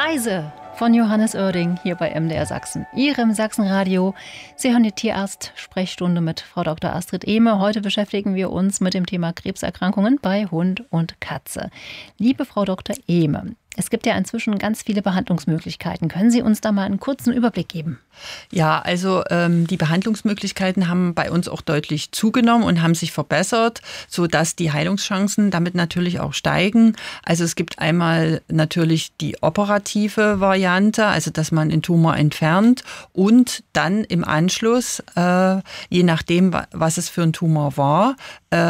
Reise von Johannes Oerding hier bei MDR Sachsen, Ihrem Sachsenradio. Sie hören die Tierarzt-Sprechstunde mit Frau Dr. Astrid Ehme. Heute beschäftigen wir uns mit dem Thema Krebserkrankungen bei Hund und Katze. Liebe Frau Dr. Ehme, es gibt ja inzwischen ganz viele Behandlungsmöglichkeiten. Können Sie uns da mal einen kurzen Überblick geben? Ja, also die Behandlungsmöglichkeiten haben bei uns auch deutlich zugenommen und haben sich verbessert, sodass die Heilungschancen damit natürlich auch steigen. Also es gibt einmal natürlich die operative Variante, also dass man den Tumor entfernt und dann im Anschluss, je nachdem, was es für ein Tumor war,